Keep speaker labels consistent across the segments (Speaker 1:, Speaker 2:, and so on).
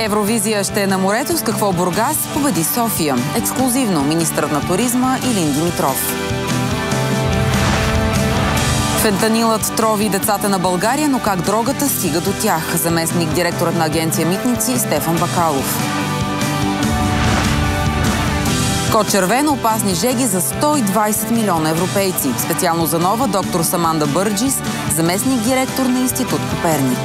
Speaker 1: Евровизия ще е на морето, с какво Бургас победи София. Ексклузивно министърът на туризма Илин Димитров. Фентанилът трови децата на България, но как дрогата стига до тях? Заместник директорът на агенция Митници Стефан Бакалов. Код червено, опасни жеги за 120 милиона европейци. Специално за нова доктор Саманда Бърджис, заместник директор на Институт Коперник.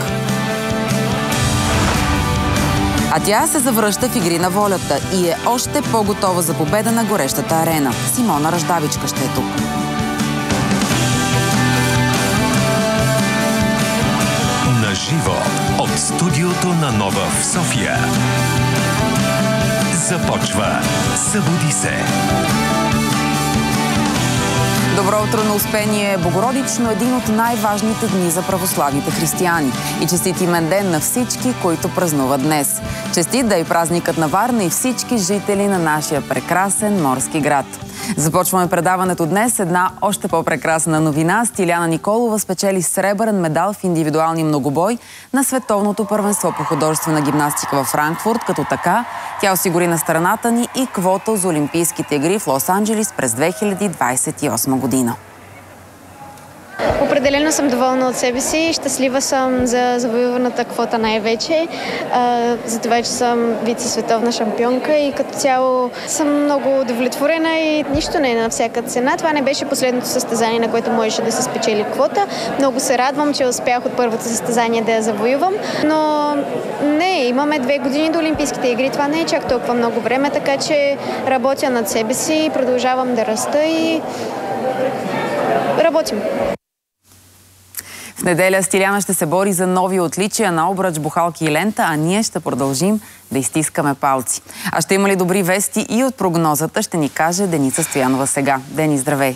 Speaker 1: А тя се завръща в игри на волята и е още по-готова за победа на горещата арена. Симона Раждавичка ще е тук.
Speaker 2: На живо от студиото на Нова в София. Започва Събуди се!
Speaker 1: Добро утро на Успение Богородично, един от най-важните дни за православните християни. И честит имен ден на всички, които празнуват днес. Честит да е празникът на Варна и всички жители на нашия прекрасен морски град. Започваме предаването днес. Една още по-прекрасна новина. Стиляна Николова спечели сребърен медал в индивидуалния многобой на Световното първенство по художествена гимнастика във Франкфурт. Като така, тя осигури на страната ни и квота за Олимпийските игри в Лос-Анджелис през 2028 година.
Speaker 3: Определено съм доволна от себе си. Щастлива съм за завоюваната квота най-вече. За това, че съм вице-световна шампионка и като цяло съм много удовлетворена и нищо не е на всяка цена. Това не беше последното състезание, на което можеше да се спечели квота. Много се радвам, че успях от първото състезание да я завоювам. Но не, имаме 2 години до Олимпийските игри. Това не е чак толкова много време, така че работя над себе си, продължавам да раста и работим.
Speaker 1: В неделя Стиляна ще се бори за нови отличия на обръч, бухалки и лента, а ние ще продължим да изтискаме палци. А ще има ли добри вести и от прогнозата, ще ни каже Деница Стоянова сега. Дени, здравей!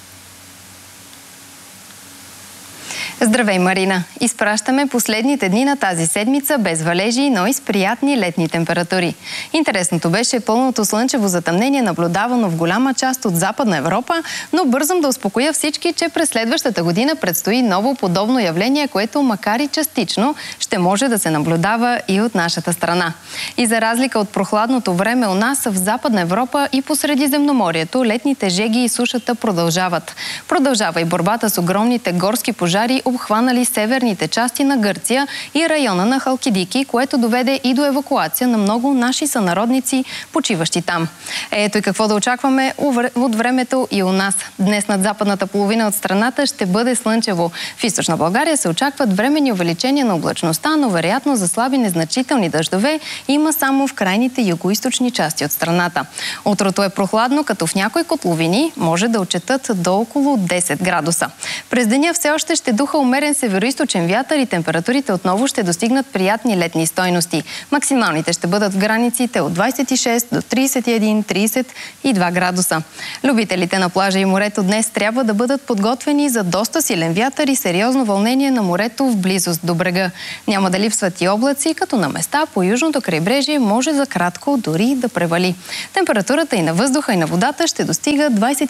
Speaker 4: Здравей, Марина! Изпращаме последните дни на тази седмица без валежи, но и с приятни летни температури. Интересното беше пълното слънчево затъмнение, наблюдавано в голяма част от Западна Европа, но бързам да успокоя всички, че през следващата година предстои ново подобно явление, което макар и частично ще може да се наблюдава и от нашата страна. И за разлика от прохладното време у нас в Западна Европа и по Средиземноморието, летните жеги и сушата продължават. Продължава и борбата с огромните горски пожари, обхванали северните части на Гърция и района на Халкидики, което доведе и до евакуация на много наши сънародници, почиващи там. Ето и какво да очакваме от времето и у нас. Днес над западната половина от страната ще бъде слънчево. В източна България се очакват временни увеличения на облачността, но вероятно за слаби незначителни дъждове има само в крайните югоизточни части от страната. Утрото е прохладно, като в някои котловини може да отчетат до около 10 градуса. През деня все още ще духа умерен североизточен вятър и температурите отново ще достигнат приятни летни стойности. Максималните ще бъдат в границите от 26 до 31-32 градуса. Любителите на плажа и морето днес трябва да бъдат подготвени за доста силен вятър и сериозно вълнение на морето в близост до брега. Няма да липсват и облаци, като на места по южното крайбрежие може за кратко дори да превали. Температурата и на въздуха, и на водата ще достига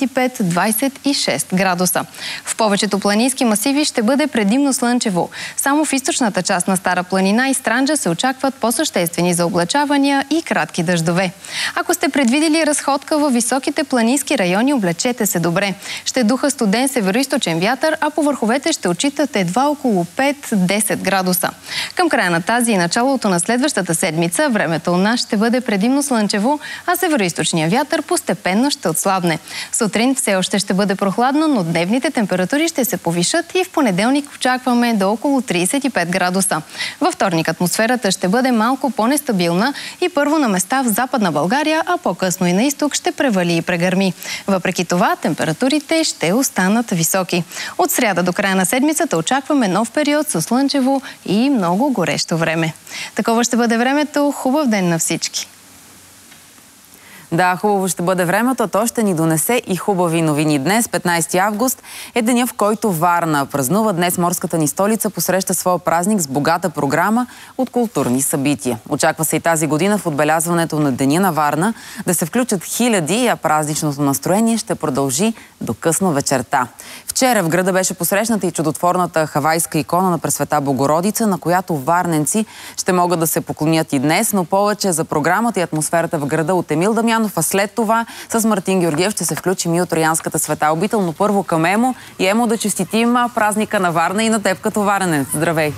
Speaker 4: 25-26 градуса. В повечето планински масиви ще бъде предимно слънчево. Само в източната част на Стара планина и Странджа се очакват по-съществени заоблачавания и кратки дъждове. Ако сте предвидели разходка във високите планински райони, облечете се добре. Ще духа студен североизточен вятър, а по върховете ще отчитат едва около 5-10 градуса. Към края на тази и началото на следващата седмица времето у нас ще бъде предимно слънчево, а североизточният вятър постепенно ще отслабне. Сутрин все още ще бъде прохладно, но дневните температури ще се повишат и в понеделник очакваме до около 35 градуса. Във вторник атмосферата ще бъде малко по-нестабилна и първо на места в Западна България, а по-късно и на изток ще превали и прегърми. Въпреки това, температурите ще останат високи. От сряда до края на седмицата очакваме нов период със слънчево и много горещо време. Такова ще бъде времето. Хубав ден на всички!
Speaker 1: Да, хубаво ще бъде времето, то ще ни донесе и хубави новини. Днес, 15 август, е деня, в който Варна празнува. Днес морската ни столица посреща своя празник с богата програма от културни събития. Очаква се и тази година в отбелязването на Деня на Варна да се включат хиляди, а празничното настроение ще продължи до късно вечерта. Вчера в града беше посрещната и чудотворната хавайска икона на Пресвета Богородица, на която варненци ще могат да се поклонят и днес, но повече за програмата и атмосферата в града от Емил Дамянов, а след това с Мартин Георгиев ще се включим и от Троянската света обител, но първо към Емо. И Емо, да честитим празника на Варна и на теб като варненец. Здравей!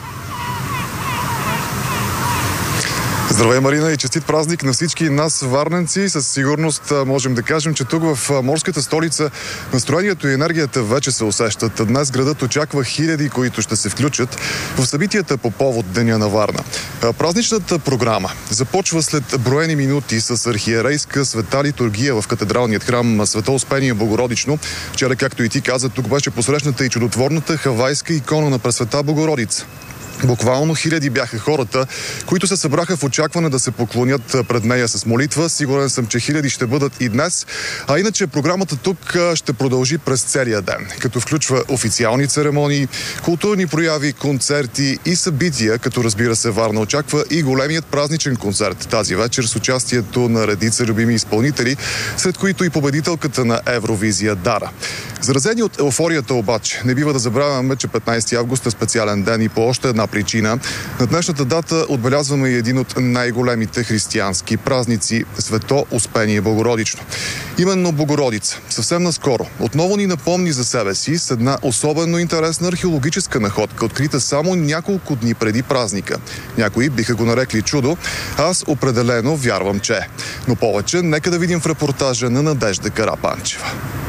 Speaker 5: Здравей, Марина, и честит празник на всички нас, варненци. Със сигурност можем да кажем, че тук в морската столица настроението и енергията вече се усещат. Днес градът очаква хиляди, които ще се включат в събитията по повод Деня на Варна. Празничната програма започва след броени минути с архиерейска света литургия в катедралният храм Свето Успение Богородично. Вчера, както и ти каза, тук беше посрещната и чудотворната хавайска икона на Пресвета Богородица. Буквално хиляди бяха хората, които се събраха в очакване да се поклонят пред нея с молитва. Сигурен съм, че хиляди ще бъдат и днес. А иначе програмата тук ще продължи през целия ден, като включва официални церемонии, културни прояви, концерти и събития, като разбира се Варна очаква и големият празничен концерт тази вечер с участието на редица любими изпълнители, сред които и победителката на Евровизия Дара. Заразени от еуфорията обаче, не бива да забравяме, че 15 август е специален ден и по още една причина. На днешната дата отбелязваме и един от най-големите християнски празници – Свето Успение Богородично. Именно Богородица съвсем наскоро отново ни напомни за себе си с една особено интересна археологическа находка, открита само няколко дни преди празника. Някои биха го нарекли чудо, аз определено вярвам, че е. Но повече нека да видим в репортажа на Надежда Карапанчева.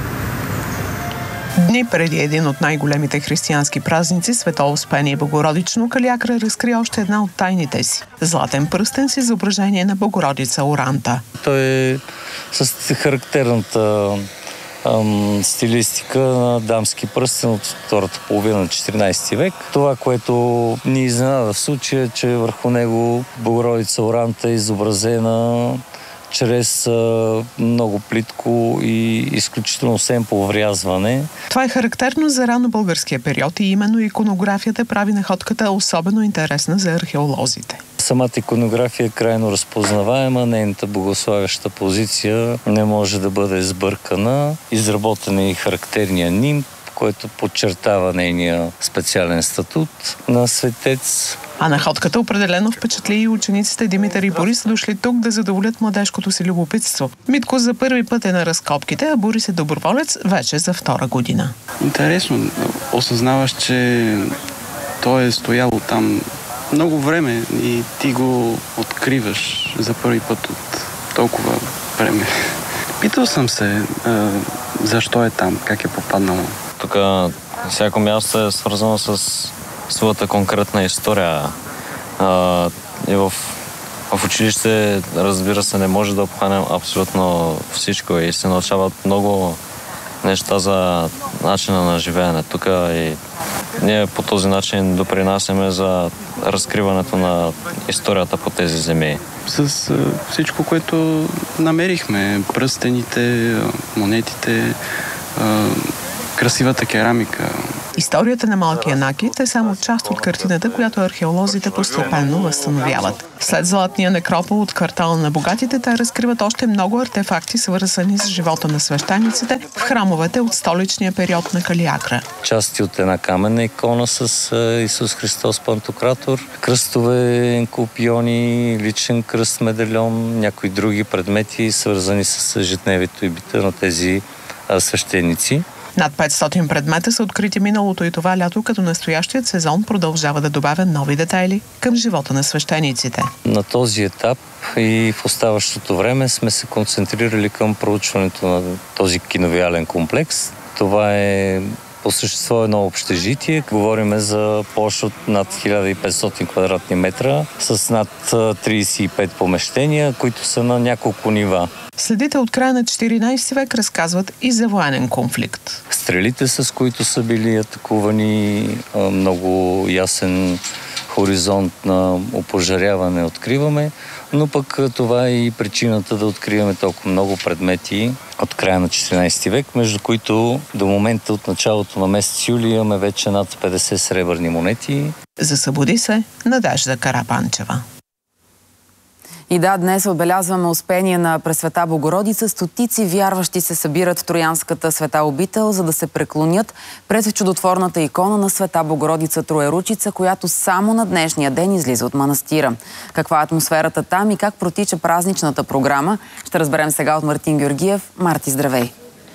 Speaker 6: Дни преди един от най-големите християнски празници, Свето Успение Богородично, Калиакра разкри още една от тайните си – златен пръстен с изображение на Богородица Оранта.
Speaker 7: Той е с характерната стилистика на дамски пръстен от втората половина на 14 век. Това, което ни изненада в случая, е, че върху него Богородица Оранта е изобразена чрез много плитко и изключително семпо врязване.
Speaker 6: Това е характерно за рано българския период и именно иконографията прави находката особено интересна за археолозите.
Speaker 7: Самата иконография е крайно разпознаваема, нейната богославяща позиция не може да бъде сбъркана. Изработен е и характерния нимб, който подчертава нейния специален статут на светец.
Speaker 6: А находката определено впечатли и учениците Димитър и Борис, дошли тук да задоволят младежкото си любопитство. Митко за първи път е на разкопките, а Борис е доброволец вече за втора година.
Speaker 8: Интересно, осъзнаваш, че той е стояло там много време и ти го откриваш за първи път от толкова време. Питал съм се защо е там, как е попаднало.
Speaker 9: Тук всяко място е свързано с своята конкретна история. И в училище, разбира се, не може да обхванем абсолютно всичко и се научават много неща за начина на живеене тук и ние по този начин допринасяме за разкриването на историята по тези земи.
Speaker 8: С всичко, което намерихме, пръстените, монетите, красивата керамика.
Speaker 6: Историята на Малкия Накит е само част от картината, която археолозите постепенно възстановяват. След златния некропол от квартала на богатите, те разкриват още много артефакти, свързани с живота на свещениците в храмовете от столичния период на Калиакра.
Speaker 7: Части от една каменна икона с Исус Христос Пантократор, кръстове, купиони, личен кръст, медальон, някои други предмети, свързани с ежедневието и бита на тези свещеници.
Speaker 6: Над 500 предмета са открити миналото и това лято, като настоящият сезон продължава да добавя нови детайли към живота на свещениците.
Speaker 7: На този етап и в оставащото време сме се концентрирали към проучването на този киновиален комплекс. Това е по същество едно общежитие. Говорим за площ от над 1500 квадратни метра с над 35 помещения, които са на няколко нива.
Speaker 6: Следите от края на 14 век разказват и за военен конфликт.
Speaker 7: Стрелите, с които са били атакувани, много ясен хоризонт на опожаряване откриваме, но пък това е и причината да откриваме толкова много предмети от края на 14 век, между които до момента от началото на месец юли имаме вече над 50 сребърни монети.
Speaker 6: Засъбуди се Надежда Карапанчева.
Speaker 1: И да, днес отбелязваме Успение на Пресвета Богородица. Стотици вярващи се събират в Троянската света обител, за да се преклонят пред чудотворната икона на Света Богородица Троеручица, която само на днешния ден излиза от манастира. Каква е атмосферата там и как протича празничната програма, ще разберем сега от Мартин Георгиев. Марти, здравей!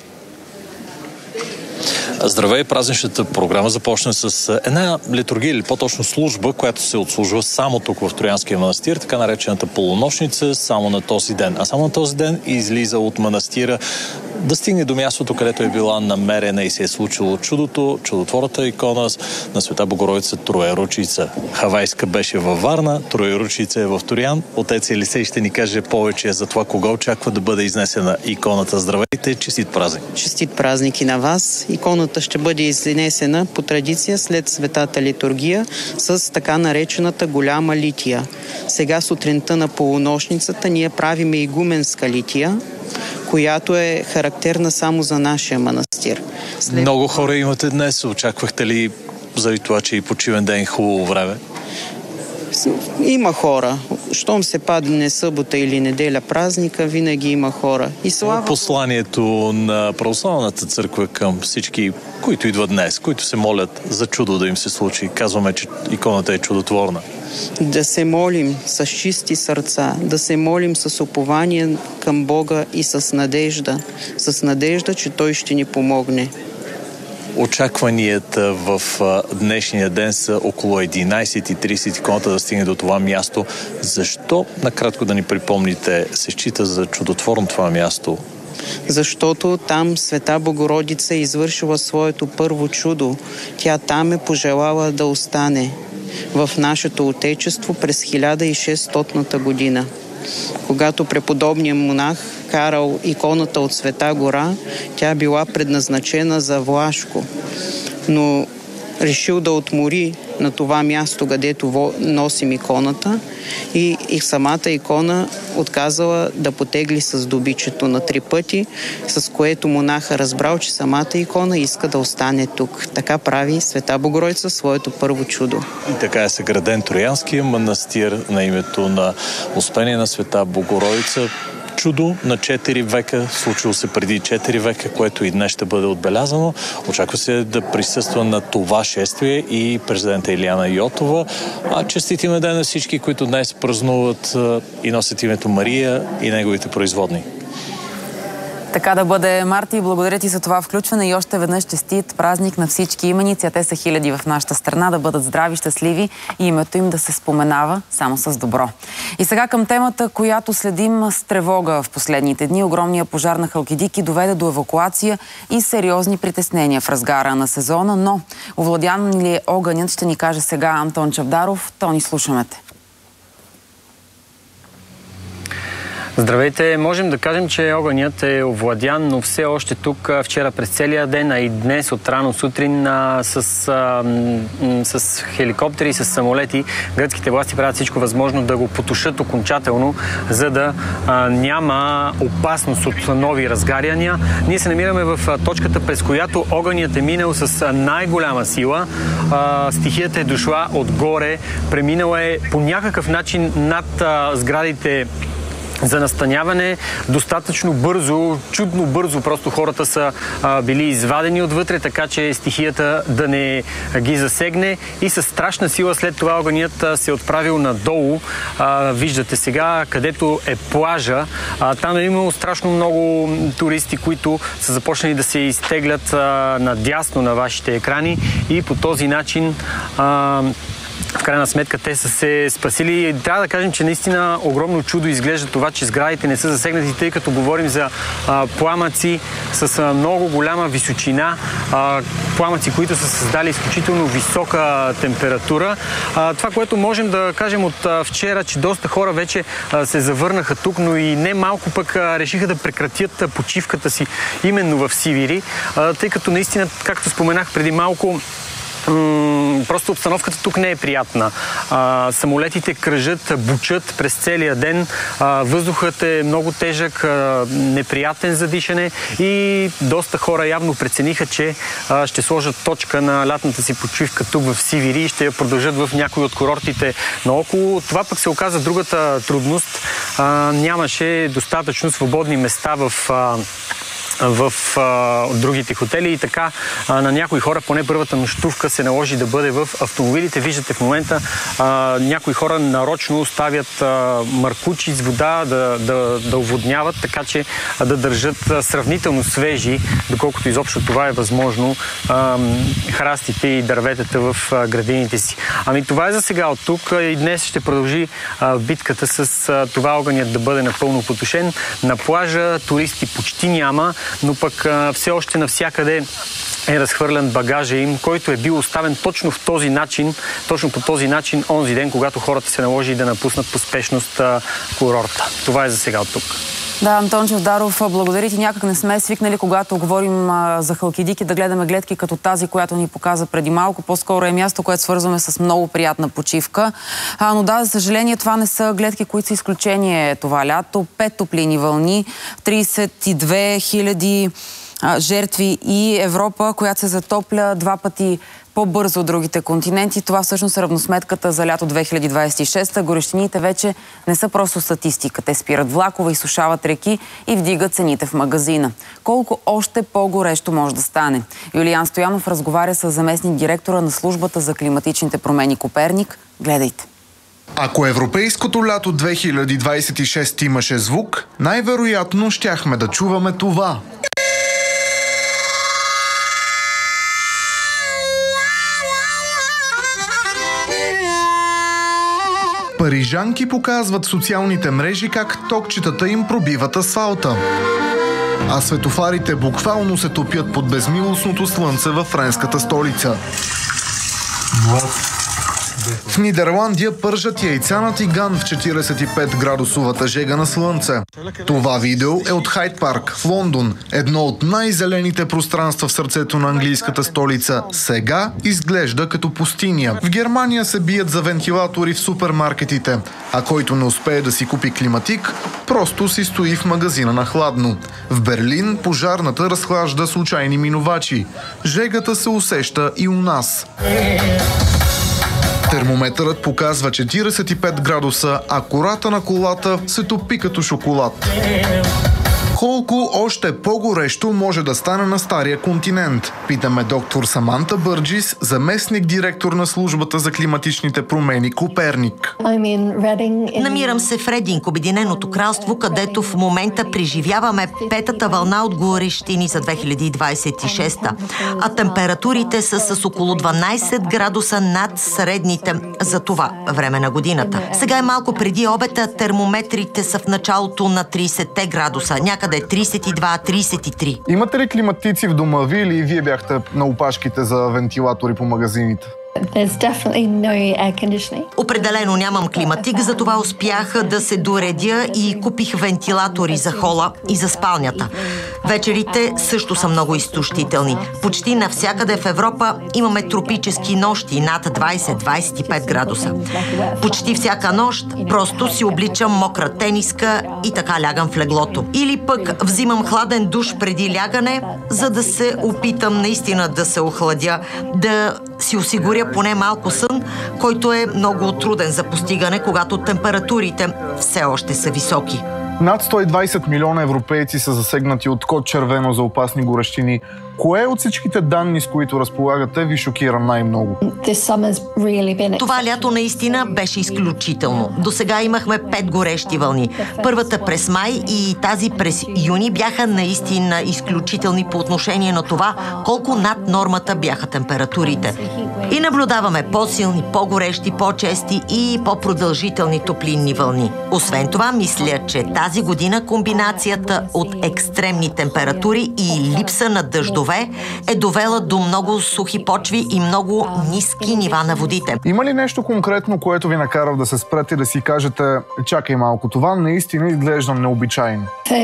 Speaker 10: Здравей! Празничната програма започна с една литургия или по-точно служба, която се отслужва само тук в Троянския манастир, така наречената полунощница, само на този ден. А само на този ден излиза от манастира да стигне до мястото, където е била намерена и се е случило чудото, чудотворната икона на Света Богородица Троеручица. Хавайска беше във Варна, Троеручица е в Троян. Отец Елисей ще ни каже повече за това кога очаква да бъде изнесена иконата. Здравейте, честит празник!
Speaker 11: Честит празник и на вас! Иконата ще бъде изнесена по традиция след светата литургия с така наречената голяма лития. Сега сутринта на полунощницата ние правиме игуменска лития, която е характерна само за нашия манастир.
Speaker 10: Много хора имате днес. Очаквахте ли заради това, че и почивен ден хубаво време?
Speaker 11: Има хора. Щом се падне събота или неделя празника, винаги има хора. И слава...
Speaker 10: Посланието на Православната църква към всички, които идват днес, които се молят за чудо да им се случи. Казваме, че иконата е чудотворна.
Speaker 11: Да се молим с чисти сърца, да се молим с упование към Бога и с надежда, че Той ще ни помогне.
Speaker 10: Очакванията в днешния ден са около 11:30 иконата да стигне до това място. Защо, накратко да ни припомните, се счита за чудотворно това място?
Speaker 11: Защото там Света Богородица е извършила своето първо чудо. Тя там е пожелала да остане в нашето отечество през 1600 година. Когато преподобният монах карал иконата от Света гора, тя била предназначена за Влашко, но решил да отмори на това място, където носим иконата, и самата икона отказала да потегли с добичето на 3 пъти, с което монаха разбрал, че самата икона иска да остане тук. Така прави Света Богородица своето първо чудо.
Speaker 10: И така е съграден Троянския манастир на името на Успение на Света Богородица. Чудо на 4 века, случило се преди 4 века, което и днес ще бъде отбелязано. Очаква се да присъства на това шествие и президента Илияна Йотова. Честит име ден на всички, които днес празнуват и носят името Мария и неговите производни.
Speaker 1: Така да бъде, Марти. Благодаря ти за това включване и още веднъж честит празник на всички именици, а те са хиляди в нашата страна, да бъдат здрави, щастливи и името им да се споменава само с добро. И сега към темата, която следим с тревога в последните дни. Огромният пожар на Халкидики доведе до евакуация и сериозни притеснения в разгара на сезона, но овладян ли е огънят, ще ни каже сега Антон Чавдаров. Тони, слушаме те.
Speaker 12: Здравейте! Можем да кажем, че огънят е овладян, но все още тук вчера през целия ден, а и днес от рано сутрин с хеликоптери, с самолети, гръцките власти правят всичко възможно да го потушат окончателно, за да няма опасност от нови разгаряния. Ние се намираме в точката, през която огънят е минал с най-голяма сила. Стихията е дошла отгоре, преминала е по някакъв начин над сградите за настаняване достатъчно бързо, чудно бързо, просто хората са били извадени отвътре, така че стихията да не ги засегне и със страшна сила след това огънят се е отправил надолу. Виждате сега, където е плажа. Там е имало страшно много туристи, които са започнали да се изтеглят надясно на вашите екрани и по този начин в крайна сметка те са се спасили. Трябва да кажем, че наистина огромно чудо изглежда това, че сградите не са засегнати, тъй като говорим за пламъци с много голяма височина, пламъци, които са създали изключително висока температура. Това, което можем да кажем от вчера, че доста хора вече се завърнаха тук, но и не малко пък решиха да прекратят почивката си именно в Сивири, тъй като наистина, както споменах преди малко, Просто обстановката тук не е приятна. Самолетите кръжат, бучат през целия ден. Въздухът е много тежък, неприятен за дишане и доста хора явно прецениха, че ще сложат точка на лятната си почивка тук в Сивири и ще я продължат в някои от курортите наоколо. Това пък се оказа другата трудност. Нямаше достатъчно свободни места в другите хотели и така на някои хора, поне първата нощувка се наложи да бъде в автомобилите. Виждате в момента някои хора нарочно оставят маркучи с вода да оводняват, така че да държат сравнително свежи, доколкото изобщо това е възможно, храстите и дърветата в градините си. Ами това е за сега от тук и днес ще продължи битката с това огънят да бъде напълно потушен. На плажа туристи почти няма, но пък все още навсякъде е разхвърлян багажа им, който е бил оставен точно по този начин онзи ден, когато хората се наложи да напуснат по спешност курорта. Това е за сега от тук.
Speaker 1: Да, Антон Чавдаров, благодаря ти. Някак не сме свикнали, когато говорим за Халкидики, да гледаме гледки като тази, която ни показа преди малко. По-скоро е място, което свързваме с много приятна почивка. Но да, за съжаление, това не са гледки, които са изключение това лято. 5 топлини вълни, 32 000 жертви и Европа, която се затопля 2 пъти по-бързо от другите континенти. Това всъщност е равносметката за лято 2026. Горещините вече не са просто статистика. Те спират влакове, изсушават реки и вдигат цените в магазина. Колко още по-горещо може да стане? Юлиан Стоянов разговаря с заместник директора на службата за климатичните промени Коперник. Гледайте.
Speaker 13: Ако европейското лято 2026 имаше звук, най-вероятно щяхме да чуваме това. Парижанки показват в социалните мрежи как токчетата им пробиват асфалта. А светофарите буквално се топят под безмилостното слънце във френската столица. В Нидерландия пържат яйца на тиган в 45-градусовата жега на слънце. Това видео е от Хайд Парк в Лондон, едно от най-зелените пространства в сърцето на английската столица. Сега изглежда като пустиня. В Германия се бият за вентилатори в супермаркетите, а който не успее да си купи климатик, просто си стои в магазина на хладно. В Берлин пожарната разхлажда случайни минувачи. Жегата се усеща и у нас. Термометърът показва 45 градуса, а кората на колата се топи като шоколад. Колко още по-горещо може да стане на Стария континент? Питаме доктор Саманта Бърджис, заместник директор на службата за климатичните промени Коперник.
Speaker 14: Намирам се в Рединг, Обединеното кралство, където в момента преживяваме 5-та вълна от горещини за 2026, а температурите са с около 12 градуса над средните за това време на годината. Сега е малко преди обед, термометрите са в началото на 30 градуса, някъде 32-33.
Speaker 13: Имате ли климатици в дома ви или вие бяхте на опашките за вентилатори по магазините?
Speaker 14: Определено нямам климатик, затова успях да се доредя и купих вентилатори за хола и за спалнята. Вечерите също са много изтощителни. Почти навсякъде в Европа имаме тропически нощи над 20-25 градуса. Почти всяка нощ просто си обличам мокра тениска и така лягам в леглото. Или пък взимам хладен душ преди лягане, за да се опитам наистина да се охладя, да си осигуря поне малко сън, който е много труден за постигане, когато температурите все още са високи.
Speaker 13: Над 120 милиона европейци са засегнати от код червено за опасни горещини. Кое от всичките данни, с които разполагате, ви шокира най-много?
Speaker 14: Това лято наистина беше изключително. До сега имахме 5 горещи вълни. Първата през май и тази през юни бяха наистина изключителни по отношение на това колко над нормата бяха температурите. И наблюдаваме по-силни, по-горещи, по-чести и по-продължителни топлинни вълни. Освен това, мисля, че тази година комбинацията от екстремни температури и липса на дъждове е довела до много сухи почви и много ниски нива на водите.
Speaker 13: Има ли нещо конкретно, което ви накара да се спрете и да си кажете, чакай малко, това наистина изглежда необичайно?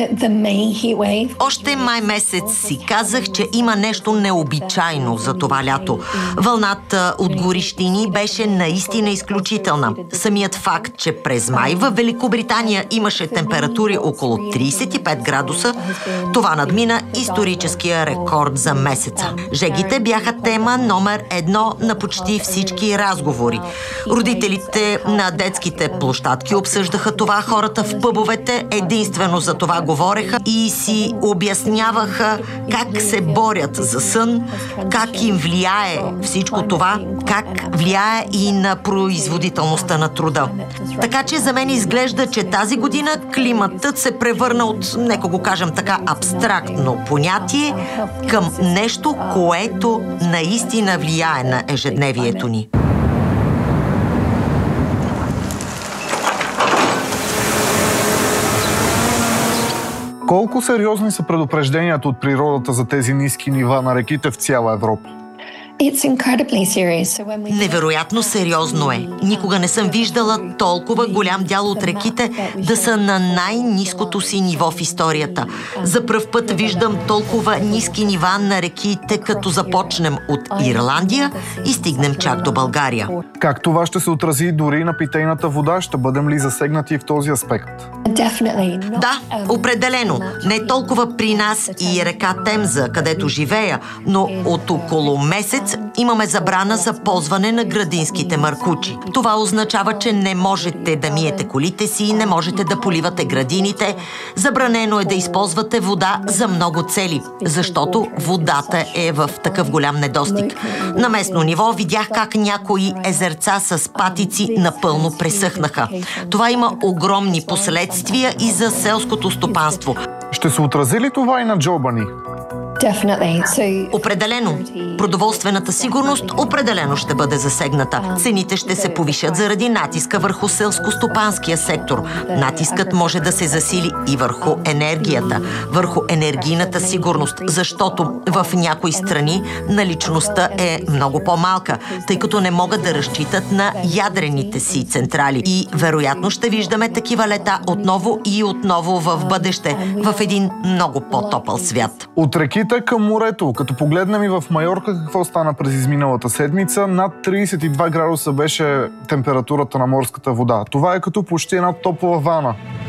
Speaker 14: Още май месец си казах, че има нещо необичайно за това лято. Вълната Нуждата от горещини беше наистина изключителна. Самият факт, че през май в Великобритания имаше температури около 35 градуса, това надмина историческия рекорд за месеца. Жегите бяха тема номер 1 на почти всички разговори. Родителите на детските площадки обсъждаха това, хората в пъбовете единствено за това говореха и си обясняваха как се борят за сън, как им влияе всичко това, как влияе и на производителността на труда. Така че за мен изглежда, че тази година климатът се превърна от, нека го кажем така, абстрактно понятие към нещо, което наистина влияе на ежедневието ни.
Speaker 13: Колко сериозни са предупрежденията от природата за тези ниски нива на реките в цяла Европа?
Speaker 14: Невероятно сериозно е. Никога не съм виждала толкова голям дял от реките да са на най-ниското си ниво в историята. За пръв път виждам толкова ниски нива на реките, като започнем от Ирландия и стигнем чак до България.
Speaker 13: Как това ще се отрази дори на питейната вода? Ще бъдем ли засегнати в този аспект?
Speaker 14: Да, определено. Не толкова при нас и река Темза, където живея, но от около месец имаме забрана за ползване на градинските маркучи. Това означава, че не можете да миете колите си, не можете да поливате градините. Забранено е да използвате вода за много цели, защото водата е в такъв голям недостиг. На местно ниво видях как някои езерца с патици напълно пресъхнаха. Това има огромни последствия и за селското стопанство.
Speaker 13: Ще се отрази ли това и на джоба ни?
Speaker 14: Определено. Продоволствената сигурност определено ще бъде засегната. Цените ще се повишат заради натиска върху селско-стопанския сектор. Натискът може да се засили и върху енергията, върху енергийната сигурност, защото в някои страни наличността е много по-малка, тъй като не могат да разчитат на ядрените си централи. И вероятно ще виждаме такива лета отново и отново в бъдеще, в един много по-топъл свят.
Speaker 13: От реките към морето. Като погледнем и в Майорка какво стана през изминалата седмица, над 32 градуса беше температурата на морската вода. Това е като почти една топла вана.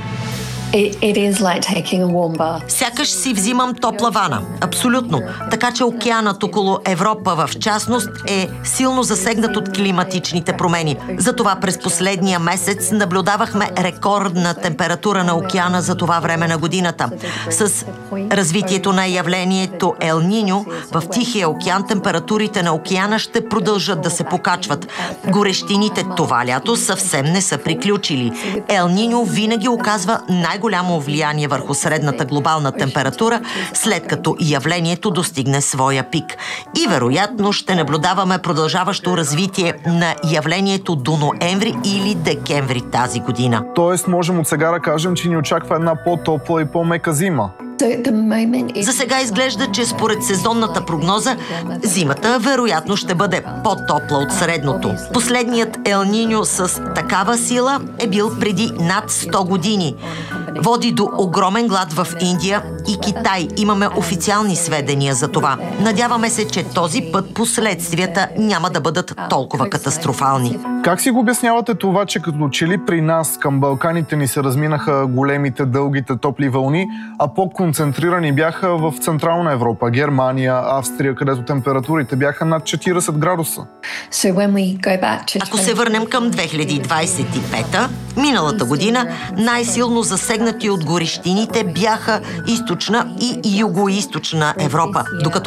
Speaker 14: Сякаш си взимам топла вана. Абсолютно. Така че океанът около Европа в частност е силно засегнат от климатичните промени. Затова през последния месец наблюдавахме рекордна температура на океана за това време на годината. С развитието на явлението Ел Ниньо в Тихия океан температурите на океана ще продължат да се покачват. Горещините това лято съвсем не са приключили. Ел Ниньо винаги оказва най-голямо влияние върху средната глобална температура, след като явлението достигне своя пик. И вероятно ще наблюдаваме продължаващо развитие на явлението до ноември или декември тази година.
Speaker 13: Тоест можем от сега да кажем, че ни очаква една по-топла и по-мека зима.
Speaker 14: За сега изглежда, че според сезонната прогноза, зимата вероятно ще бъде по-топла от средното. Последният Ел Ниньо с такава сила е бил преди над 100 години. Води до огромен глад в Индия и Китай. Имаме официални сведения за това. Надяваме се, че този път последствията няма да бъдат толкова катастрофални.
Speaker 13: Как си го обяснявате това, че като че ли при нас към Балканите ни се разминаха големите, дългите, топли вълни, а по-концентрирани бяха в Централна Европа, Германия, Австрия, където температурите бяха над 40 градуса?
Speaker 14: Ако се върнем към 2025-та, миналата година, най-силно засегнати от горещините бяха източна и югоизточна Европа, докато